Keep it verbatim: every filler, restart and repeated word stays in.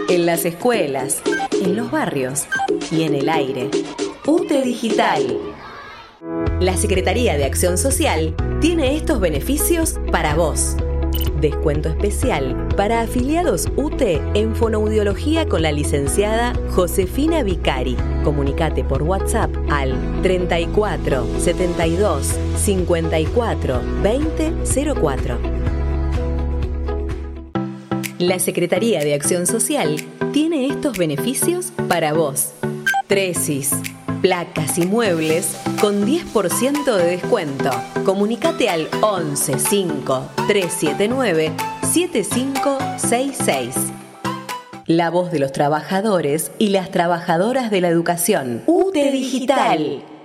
en las escuelas, en los barrios y en el aire. U T E Digital. La Secretaría de Acción Social tiene estos beneficios para vos. Descuento especial para afiliados U T E en fonoaudiología con la licenciada Josefina Vicari. Comunicate por WhatsApp al treinta y cuatro, setenta y dos, cincuenta y cuatro, veinte, cero cuatro. La Secretaría de Acción Social tiene estos beneficios para vos. Tresis, placas y muebles con diez por ciento de descuento. Comunicate al once cinco, tres siete nueve, siete cinco seis seis. La voz de los trabajadores y las trabajadoras de la educación. U T E Digital.